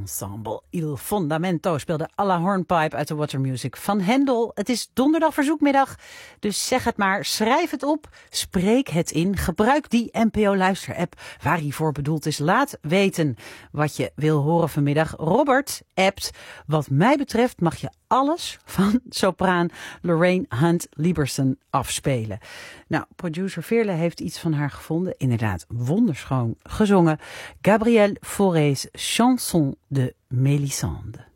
Ensemble Il Fondamento speelde à la hornpipe uit de Water Music van Händel. Het is donderdag verzoekmiddag, dus zeg het maar, schrijf het op, spreek het in. Gebruik die NPO Luister-app waar die voor bedoeld is. Laat weten wat je wil horen vanmiddag. Robert appt, wat mij betreft mag je alles van sopraan Lorraine Hunt Lieberson afspelen. Nou, producer Veerle heeft iets van haar gevonden. Inderdaad, wonderschoon gezongen. Gabrielle Fauré's Chanson de Mélisande.